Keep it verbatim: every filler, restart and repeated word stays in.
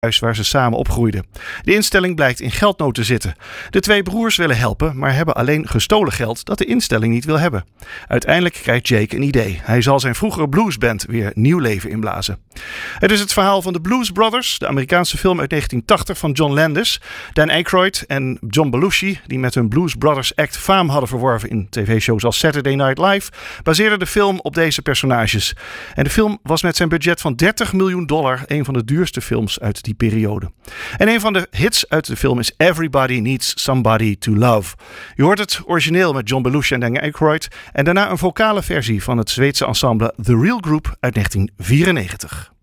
huis waar ze samen opgroeiden. De instelling blijkt in geldnood te zitten. De twee broers willen helpen, maar hebben alleen gestolen geld dat de instelling niet wil hebben. Uiteindelijk krijgt Jake een idee. Hij zal zijn vroegere bluesband weer nieuw leven inblazen. Het is het verhaal van de Blues Brothers, de Amerikaanse film uit negentien tachtig van John Landis. Dan Aykroyd en John Belushi, die met hun Blues Brothers act faam hadden verworven in tv-shows als Saturday Night Live, baseerden de film op deze personages. En de film was met zijn budget van dertig miljoen dollar een van de duurste films uit die periode. En een van de hits uit de film is Everybody Needs Somebody to Love. Je hoort het origineel met John Belushi en Dan Aykroyd en daarna een vocale versie van het Zweedse ensemble The Real Group uit negentien vierennegentig.